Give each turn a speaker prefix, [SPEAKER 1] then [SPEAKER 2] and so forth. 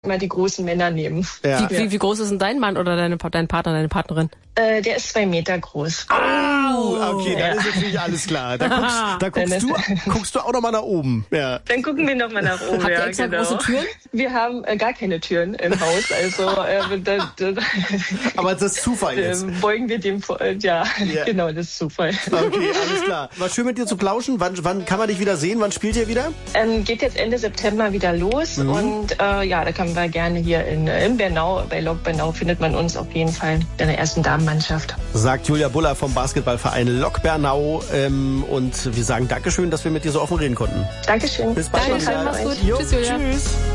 [SPEAKER 1] immer die großen Männer nehmen.
[SPEAKER 2] Ja.
[SPEAKER 3] Wie groß ist denn dein Mann oder dein Partner, deine Partnerin?
[SPEAKER 1] Der ist 2 Meter groß.
[SPEAKER 2] Okay, dann ist natürlich alles klar. Da guckst du auch noch mal nach oben. Ja.
[SPEAKER 1] Dann gucken wir noch mal nach oben.
[SPEAKER 3] Habt ihr extra große Türen?
[SPEAKER 1] Wir haben gar keine Türen im Haus, also
[SPEAKER 2] aber das ist Zufall jetzt.
[SPEAKER 1] Beugen wir dem vor. Ja, genau, das ist Zufall.
[SPEAKER 2] Okay, alles klar. War schön mit dir zu plauschen. Wann kann man dich wieder sehen? Wann spielt ihr wieder?
[SPEAKER 1] Geht jetzt Ende September wieder los und da können wir gerne hier in Bernau, bei Lok Bernau findet man uns auf jeden Fall in der ersten Damenmannschaft.
[SPEAKER 2] Sagt Julia Buller vom Basketballverein Lok Bernau und wir sagen Dankeschön, dass wir mit dir so offen reden konnten.
[SPEAKER 1] Dankeschön.
[SPEAKER 2] Bis bald.
[SPEAKER 3] Dankeschön, mach's gut.
[SPEAKER 2] Jo,
[SPEAKER 3] Tschüss, Julia.
[SPEAKER 2] Tschüss.